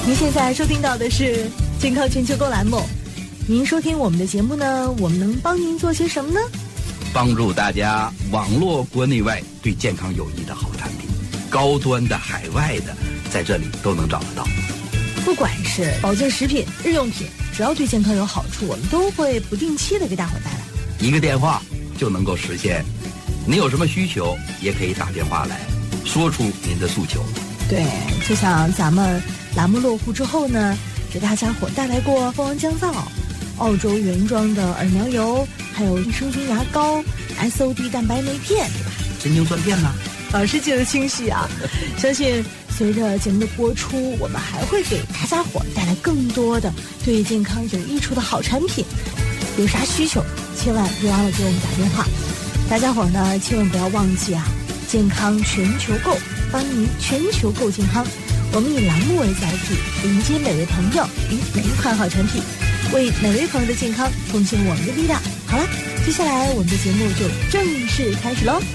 您现在收听到的是健康全球购栏目。您收听我们的节目呢，我们能帮您做些什么呢？ 帮助大家网络国内外对健康有益的好产品，高端的、海外的，在这里都能找得到。 不管是保健食品、日用品，只要对健康有好处，我们都会不定期的给大伙带来。 一个电话就能够实现。您有什么需求，也可以打电话来说出您的诉求。 对，就像咱们栏目落户之后呢，给大家伙带来过蜂王降皂、澳洲原装的耳苗油，还有益生菌牙膏、SOD 蛋白酶片，对吧？ 神经酸片呢？ 老师记得清晰啊！相信随着节目的播出，我们还会给大家伙带来更多的对健康有益处的好产品。有啥需求，千万别忘了给我们打电话。大家伙呢，千万不要忘记啊！健康全球购，帮您全球购健康。我们以栏目为载体，迎接每位朋友与每一款好产品，为每位朋友的健康奉献我们的力量。好了，接下来我们的节目就正式开始喽。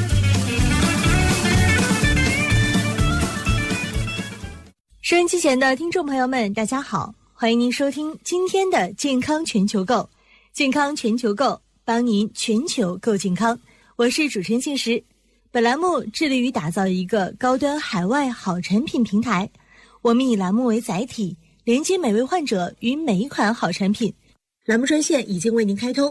收音机前的听众朋友们，大家好，欢迎您收听今天的健康全球购。健康全球购，帮您全球购健康。我是主持人信实。本栏目致力于打造一个高端海外好产品平台，我们以栏目为载体，连接每位患者与每一款好产品。栏目专线已经为您开通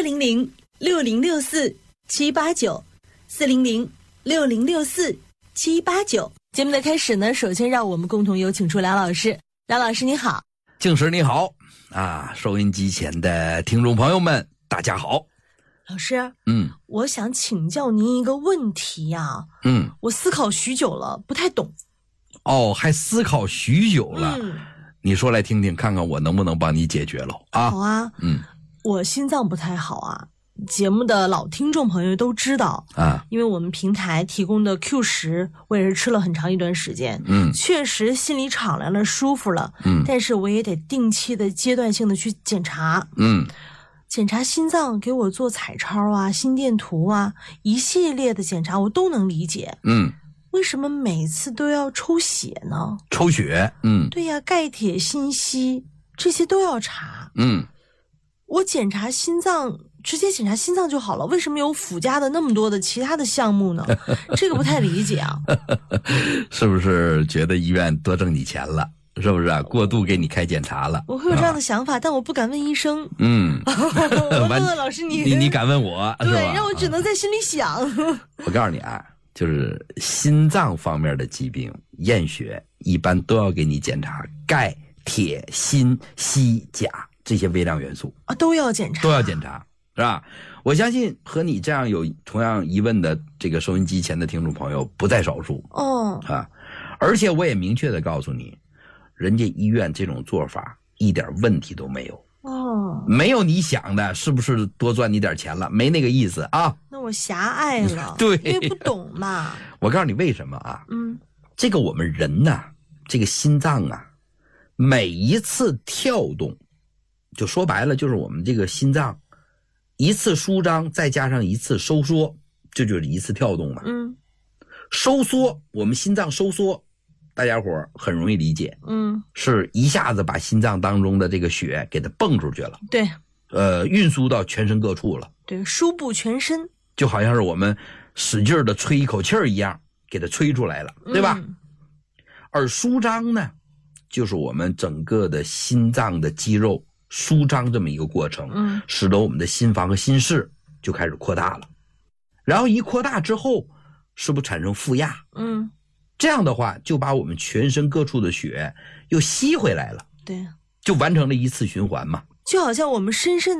，400-6064-789，400-6064-789。节目的开始呢，首先让我们共同有请出梁老师。梁老师你好。 静时你好啊，收音机前的听众朋友们大家好。 老师，我想请教您一个问题呀。我思考许久了，不太懂。 哦，还思考许久了。你说来听听，看看我能不能帮你解决了啊？ 好啊。我心脏不太好啊，节目的老听众朋友都知道啊，因为我们平台提供的 Q10，我也是吃了很长一段时间。确实心里敞亮了，舒服了。但是我也得定期的、阶段性的去检查。检查心脏，给我做彩超啊、心电图啊，一系列的检查我都能理解。为什么每次都要抽血呢？ 抽血， 对呀，钙、铁、锌、硒这些都要查。我检查心脏，直接检查心脏就好了，为什么有附加的那么多的其他的项目呢？这个不太理解啊。 是不是觉得医院多挣你钱了？是不是啊？过度给你开检查了？ 我会有这样的想法，但我不敢问医生。我问问老师你敢问我？ 对，让我只能在心里想。 我告诉你啊，就是心脏方面的疾病，验血一般都要给你检查钙、铁、锌、硒、钾这些微量元素啊，都要检查， 是吧？我相信和你这样有同样疑问的这个收音机前的听众朋友不在少数啊。而且我也明确的告诉你，人家医院这种做法一点问题都没有没有你想的是不是多赚你点钱了，没那个意思啊。 那我狭隘了。 对， 因为不懂嘛。 我告诉你为什么啊。这个我们人呐，这个心脏啊，每一次跳动，就说白了就是我们这个心脏一次舒张再加上一次收缩，这就是一次跳动嘛。收缩，我们心脏收缩，大家伙很容易理解。是一下子把心脏当中的这个血给它蹦出去了。对。运输到全身各处了。 对，输布全身。 就好像是我们使劲的吹一口气一样，给它吹出来了，对吧？而舒张呢，就是我们整个的心脏的肌肉舒张这么一个过程，使得我们的心房和心室就开始扩大了。然后一扩大之后，是不是产生负压？这样的话就把我们全身各处的血又吸回来了。对，就完成了一次循环嘛。 就好像我们深深